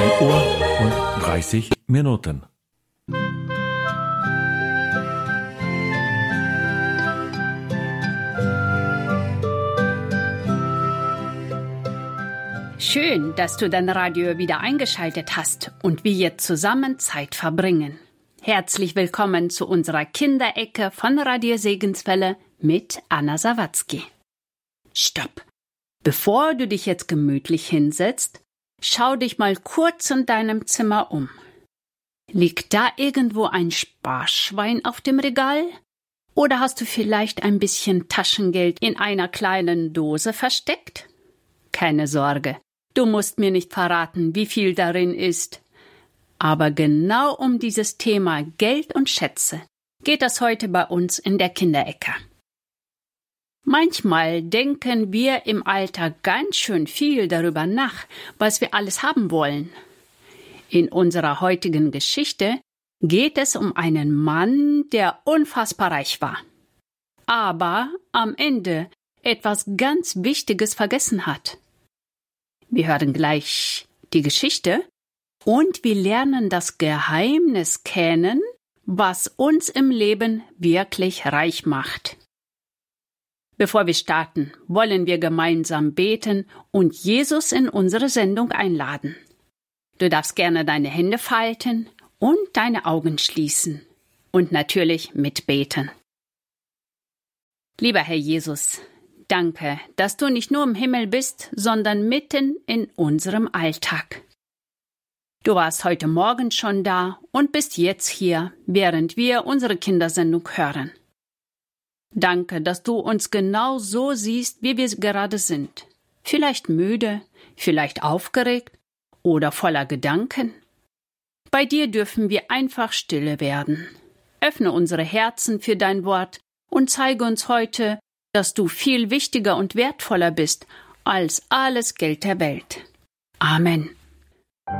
16:30. Schön, dass du dein Radio wieder eingeschaltet hast und wir jetzt zusammen Zeit verbringen. Herzlich willkommen zu unserer Kinderecke von Radio Segenswelle mit Anna Sawatzki. Stopp! Bevor du dich jetzt gemütlich hinsetzt, schau dich mal kurz in deinem Zimmer um. Liegt da irgendwo ein Sparschwein auf dem Regal? Oder hast du vielleicht ein bisschen Taschengeld in einer kleinen Dose versteckt? Keine Sorge, du musst mir nicht verraten, wie viel darin ist. Aber genau um dieses Thema Geld und Schätze geht es heute bei uns in der Kinderecke. Manchmal denken wir im Alltag ganz schön viel darüber nach, was wir alles haben wollen. In unserer heutigen Geschichte geht es um einen Mann, der unfassbar reich war, aber am Ende etwas ganz Wichtiges vergessen hat. Wir hören gleich die Geschichte und wir lernen das Geheimnis kennen, was uns im Leben wirklich reich macht. Bevor wir starten, wollen wir gemeinsam beten und Jesus in unsere Sendung einladen. Du darfst gerne deine Hände falten und deine Augen schließen und natürlich mitbeten. Lieber Herr Jesus, danke, dass du nicht nur im Himmel bist, sondern mitten in unserem Alltag. Du warst heute Morgen schon da und bist jetzt hier, während wir unsere Kindersendung hören. Danke, dass du uns genau so siehst, wie wir gerade sind. Vielleicht müde, vielleicht aufgeregt oder voller Gedanken. Bei dir dürfen wir einfach stille werden. Öffne unsere Herzen für dein Wort und zeige uns heute, dass du viel wichtiger und wertvoller bist als alles Geld der Welt. Amen.